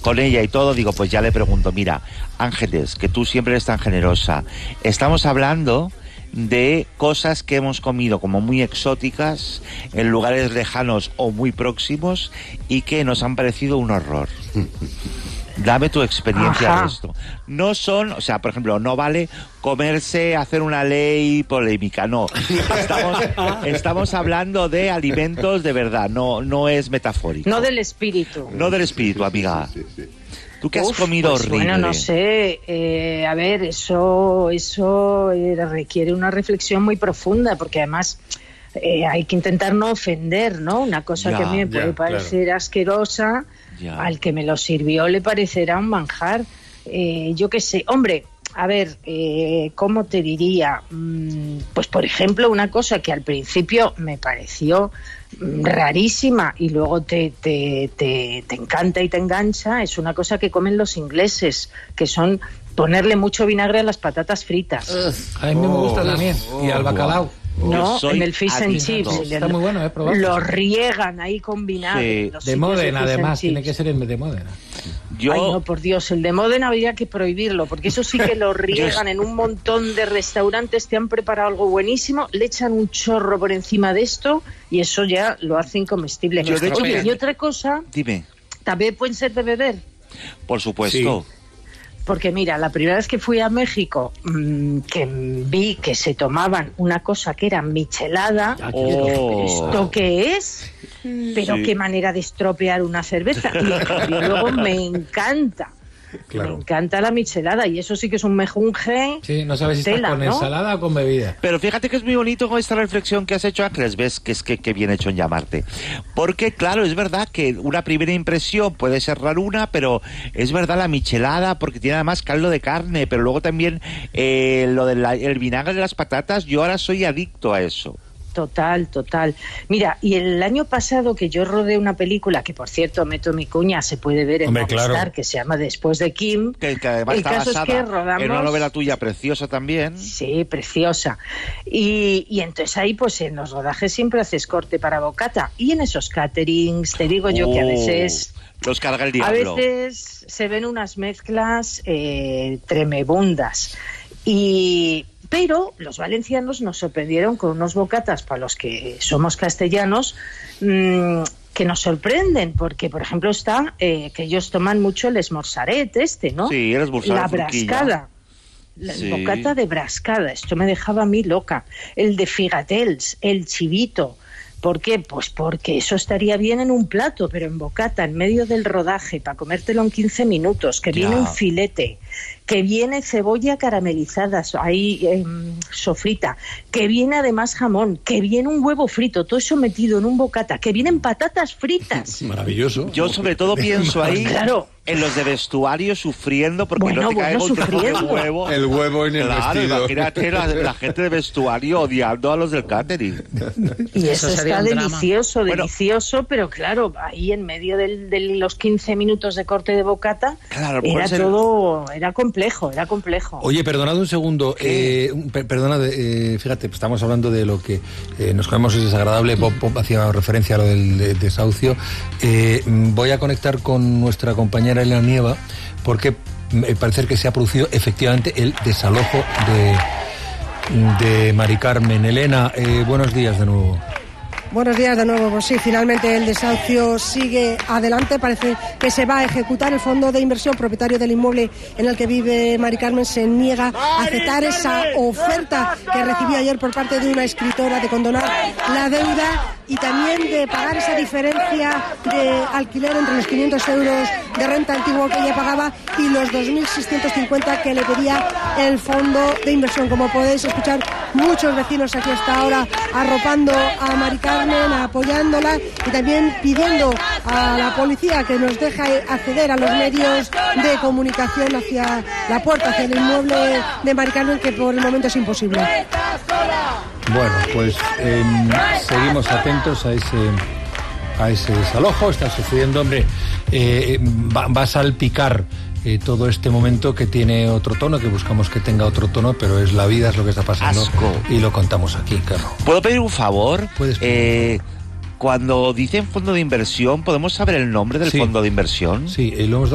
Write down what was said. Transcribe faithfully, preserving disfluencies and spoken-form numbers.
con ella y todo, digo, pues ya le pregunto, mira, Ángeles, que tú siempre eres tan generosa, estamos hablando de cosas que hemos comido como muy exóticas en lugares lejanos o muy próximos y que nos han parecido un horror. Dame tu experiencia Ajá. de esto. No son, o sea, por ejemplo, no vale comerse, hacer una ley polémica, no. Estamos, estamos hablando de alimentos de verdad, no, no es metafórico. No del espíritu. No del espíritu, amiga. Sí, sí, sí. ¿Tú qué has Uf, comido pues, horrible? Bueno, no sé. Eh, a ver, eso, eso eh, requiere una reflexión muy profunda, porque además eh, hay que intentar no ofender, ¿no? Una cosa Ya, que a mí me ya, puede parecer asquerosa, Ya. al que me lo sirvió le parecerá un manjar. Eh, yo qué sé, hombre, a ver, eh, ¿cómo te diría? Mm, pues por ejemplo, una cosa que al principio me pareció mm, rarísima y luego te, te, te, te encanta y te engancha, es una cosa que comen los ingleses, que son ponerle mucho vinagre a las patatas fritas. A mí me gusta Oh, también. Y al bacalao. Yo No, soy en el fish and adicto. chips. Está muy bueno, ¿eh? Probadlo. Lo riegan ahí con vinagre. Sí. los De sitios Módena, fish and además. Tiene chips. que ser el de Módena. Yo, Ay, no, por Dios, el de Módena habría que prohibirlo, porque eso sí que lo riegan en un montón de restaurantes, te han preparado algo buenísimo, le echan un chorro por encima de esto y eso ya lo hace incomestible. Yo, de hecho, Oye, me- y otra cosa, dime, también pueden ser de beber. por supuesto. Porque mira, la primera vez que fui a México, mmm, que vi que se tomaban una cosa que era michelada, Ah, Oh. dije, ¿esto qué es? Pero Sí. qué manera de estropear una cerveza. Y en cambio luego me encanta. Claro. Me encanta la michelada y eso sí que es un mejunje. Sí, no sabes si está Tela, con ¿no? ensalada o con bebida. Pero fíjate que es muy bonito con esta reflexión que has hecho, Ángeles. Ves que es que, que bien hecho en llamarte. Porque, claro, es verdad que una primera impresión puede ser raruna, pero es verdad la michelada, porque tiene además caldo de carne, pero luego también eh, lo del el vinagre de las patatas, yo ahora soy adicto a eso. Total, total. Mira, y el año pasado que yo rodé una película, que por cierto meto mi cuña, se puede ver en Hombre, Movistar, claro. que se llama Después de Kim. Que, que además El está caso es basada que rodamos... en una novela tuya preciosa también. Sí, preciosa. Y, y entonces ahí, pues en los rodajes siempre haces corte para bocata. Y en esos caterings, te digo yo que a Oh, veces... los carga el A diablo. veces se ven unas mezclas eh, tremebundas. Y... Pero los valencianos nos sorprendieron con unos bocatas para los que somos castellanos mmm, que nos sorprenden, porque por ejemplo está eh, que ellos toman mucho el esmorzaret este, ¿no? Sí, eres bursar La de Forquilla. brascada. La Sí. bocata de brascada, esto me dejaba a mí loca. El de figatels, el chivito. ¿Por qué? Pues porque eso estaría bien en un plato, pero en bocata, en medio del rodaje, para comértelo en quince minutos, que viene Ya. un filete, que viene cebolla caramelizada, so- ahí eh, sofrita, que viene además jamón, que viene un huevo frito, todo eso metido en un bocata, que vienen patatas fritas. Maravilloso. Yo sobre todo pienso ahí Claro. en los de vestuario sufriendo porque Bueno, no te cae bueno, un trozo de sufriendo. huevo. El huevo en el Claro, vestido. imagínate la, la gente de vestuario odiando a los del catering. Y eso, Eso sería está un drama. delicioso, Bueno. delicioso, pero claro, ahí en medio del- de los quince minutos de corte de bocata, Claro, era puede ser- todo, era complejo, era complejo. Oye, perdonad un segundo. Eh, un- per- perdonad, eh, fíjate, estamos hablando de lo que eh, nos comemos es desagradable. Bob, Bob hacía referencia a lo del de- desahucio. Eh, mm, voy a conectar con nuestra compañera Elena Nieva porque me parece que se ha producido efectivamente el desalojo de, de Mari Carmen. Elena, eh, buenos días de nuevo. Buenos días de nuevo. Pues sí, finalmente el desahucio sigue adelante. Parece que se va a ejecutar. El fondo de inversión propietario del inmueble en el que vive Mari Carmen se niega a aceptar esa oferta que recibió ayer por parte de una escritora de condonar la deuda y también de pagar esa diferencia de alquiler entre los quinientos euros de renta antiguo que ella pagaba y los dos mil seiscientos cincuenta que le pedía el fondo de inversión. Como podéis escuchar, muchos vecinos aquí hasta ahora arropando a Mari Carmen, apoyándola y también pidiendo a la policía que nos deje acceder a los medios de comunicación hacia la puerta, hacia el inmueble de Mari Carmen, que por el momento es imposible. Bueno, pues eh, seguimos atentos a ese a ese desalojo. Está sucediendo, hombre, eh, va, va a salpicar eh, todo este momento que tiene otro tono, que buscamos que tenga otro tono, pero es la vida, es lo que está pasando. Asco. Y lo contamos aquí, claro. ¿Puedo pedir un favor? Puedes pedir Eh, cuando dicen fondo de inversión, ¿podemos saber el nombre del Sí. fondo de inversión? Sí, eh, lo hemos